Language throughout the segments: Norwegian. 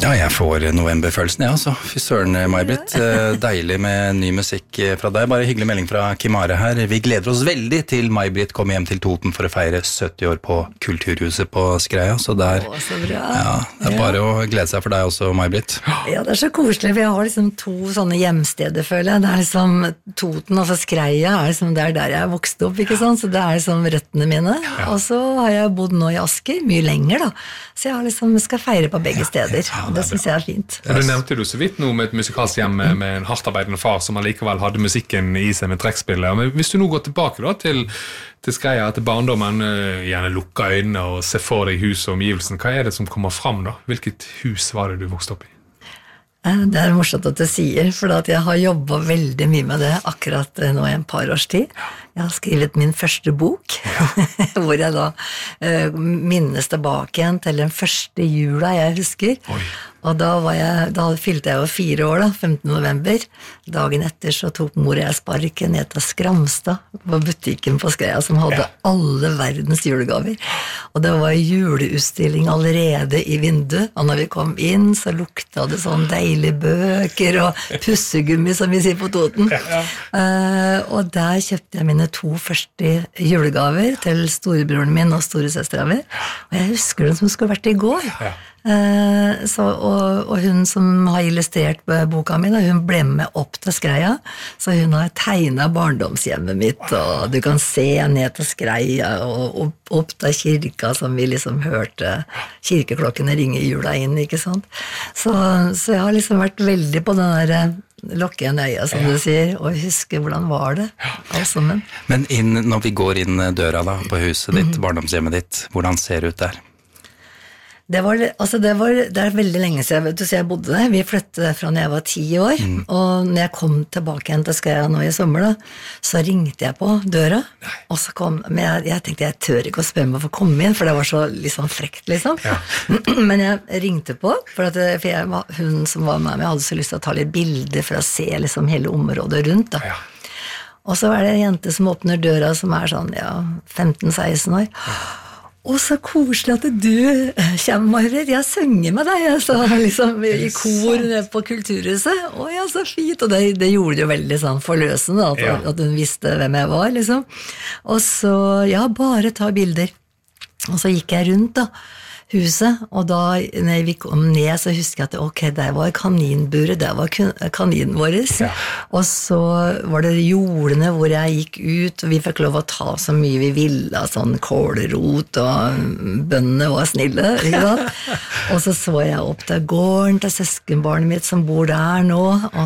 Ja, jeg får novemberfølelsen, ja, altså. Fy søren, May-Britt. Deilig med ny musikk fra deg. Bare hyggelig melding fra Kimare her. Vi gleder oss veldig til May-Britt kommer hjem til Toten for å feire 70 år på Kulturhuset på Skreia. Så der, så bra. Ja, det bare å glede seg for deg også, May-Britt. Ja, det så koselig. Vi har liksom 2 sånne hjemsteder, føler jeg. Det liksom Toten, altså Skreia, det der jeg vokste opp, ikke sant? Så det liksom røttene mine. Ja. Og så har jeg bodd nå i Asker, mye lenger da. Så jeg har skal feire på begge steder. Det synes jeg fint. Du nevnte jo så vidt noe med et musikalsk hjem med en hardtarbeidende far som allikevel hadde musikken i seg med trekkspillet. Men hvis du nå går tilbake da til Skreia, til barndommen, gjerne lukka øynene og se for deg hus og omgivelsen, hva det som kommer fram da? Hvilket hus var det du vokste opp i? Det morsomt at du sier, for at jeg har jobbet veldig mye med det akkurat nå i en par års tid. Jeg har skrivet min første bok, hvor jeg da minnes tilbake igjen til den første jula jeg husker. Oi. Og da fylte jeg jo 4 år da, 15. november. Dagen etter så tok mor og jeg sparken ned til Skramstad, på butikken på Skreia, som hadde alle verdens julegaver. Og det var juleutstilling allerede i vinduet, og når vi kom inn så lukta det sånn deilige bøker og pussegummi, som vi sier på Toten. Og der kjøpte jeg mine 2 første julegaver til storebroren min og storesøstera mi. Og jeg husker den som skulle vært i går. Og hun som har illustrert boka mi, hun ble med opp til Skreia, så hun har tegnet barndomshjemmet mitt, og du kan se ned til Skreia og opp til kirka som vi liksom hørte kirkeklokkene ringe i jula inn, ikke sant? Så jeg har liksom vært veldig på den der lukke en øye, som du sier, og huske hvordan var det alt sammen. Men når vi går inn døra da, på huset ditt, barndomshjemmet ditt, hvordan ser det ut der? Det er veldig lenge siden, vet du, så jeg bodde der. Vi flyttet fra når jeg var 10 år, og når jeg kom tilbake igjen til Skreia nå i sommer da, så ringte jeg på døra, og så kom, men jeg tenkte jeg tør ikke å spørre meg for å komme inn, for det var så liksom frekt liksom. Ja. Men jeg ringte på, for hun som var med meg hadde så lyst til å ta litt bilder for å se liksom hele området rundt da. Ja. Og så det en jente som åpner døra som sånn, 15-16 år. Og så koselig at du kommer, May-Britt. Jeg synger med deg, så liksom i kor på Kulturhuset. Å ja, så fint. Og det gjorde det jo veldig sånn forløsende, at hun visste hvem jeg var, liksom. Og så, bare ta bilder. Og så gikk jeg rundt da, huset, og da når vi kom ned, så husker jeg at ok, der var kaninburet, der var kaninen vår, og så var det jordene hvor jeg gikk ut, og vi fikk lov å ta så mye vi ville, sånn kålrot, og bøndene var snille, ikke sant? Og så jeg opp til gården til søskenbarnet mitt som bor der nå, og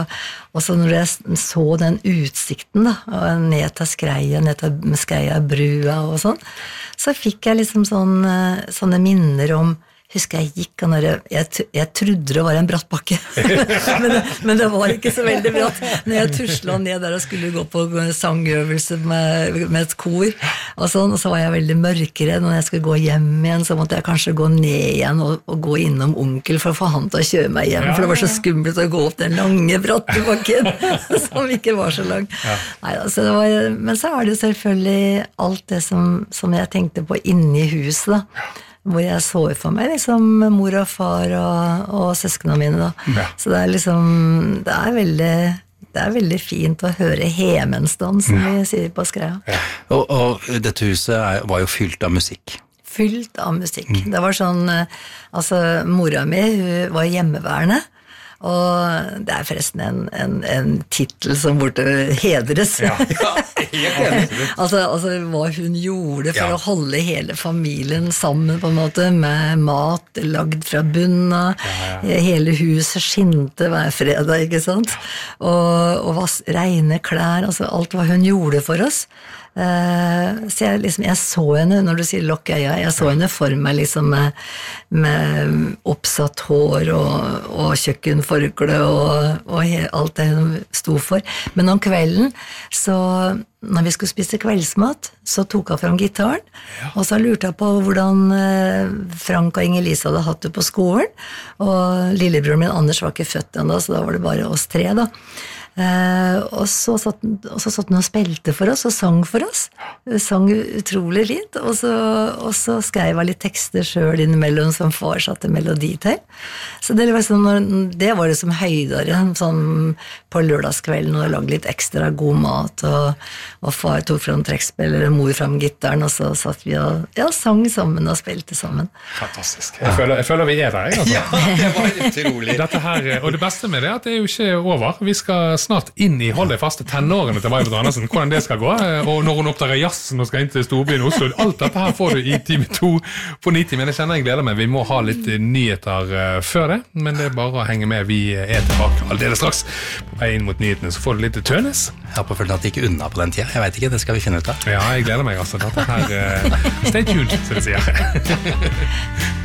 så når jeg så den utsikten da, ned til Skreia, ned til Skreia brua og sånn, så fikk jeg liksom sånne minner om, husker jeg gikk, og jeg trodde det var en bratt bakke, men det var ikke så veldig bratt, når jeg tuslet ned der og skulle gå på sangøvelse med et kor, og så var jeg veldig mørkere, når jeg skulle gå hjem igjen, så måtte jeg kanskje gå ned igjen og gå innom onkel for å få han til å kjøre meg hjem, for det var så skummelt å gå opp den lange bratte bakken, som ikke var så lang. Neida, men så det selvfølgelig alt det som jeg tenkte på inni huset da, hvor jeg så for meg liksom mor og far og søskene mine da. Så det liksom, det veldig fint å høre hemensdans, som vi sier på Skreia. Og dette huset var jo fylt av musikk. Fylt av musikk. Det var sånn, altså mora mi, hun var hjemmeværende, og det forresten en titel som burde hedres. altså hva hun gjorde for å holde hele familien sammen på en måte, med mat lagd fra bunnen, hele huset skinte hver fredag, ikke sant? Og rene klær, altså alt hva hun gjorde for oss. Så jeg så henne, når du sier lokk øya, jeg så henne for meg liksom med oppsatt hår og kjøkkenforkle og alt det hun sto for. Men om kvelden, så når vi skulle spise kveldsmat, så tok jeg frem gitaren, og så lurte jeg på hvordan Frank og Inger-Lise hadde hatt det på skolen, og lillebroren min Anders var ikke født enda, så da var det bare oss 3 da. Og så satt hun og spilte for oss og sang for oss. Sang utrolig fint, og så skrev jeg litt tekster selv innimellom som far satte melodi til. Så det var det som høydere, sånn på lørdagskvelden, og lagde litt ekstra god mat, og far tok frem trekkspiller, og mor frem gitaren, og så satt vi og sang sammen og spilte sammen. Fantastisk. Jeg føler vi er der, altså. Ja, det var utrolig. Dette her, og det beste med det er at det er jo ikke over. Vi skal snart inn i hold deg faste tenårene til May-Britt Andersen, hvordan det skal gå, og når hun oppdager jazzen og skal inn til storbyen Oslo, alt dette her får du i time 2 på 90, men jeg kjenner jeg gleder meg. Vi må ha litt nyheter før det, men det er bare å henge med. Vi er tilbake allerede straks på vei inn mot nyhetene, så får du litt Tønes. Jeg har på følt at det gikk unna på den tida. Jeg vet ikke, det skal vi finne ut av. Ja, jeg gleder meg altså. Dette her, stay tuned, som det sier.